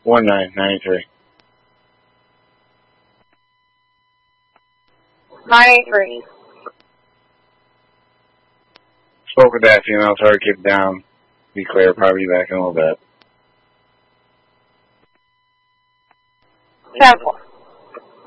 1993. 983. Spoke with that female, told her to keep it down. Be clear, probably back in a little bit. 10-4.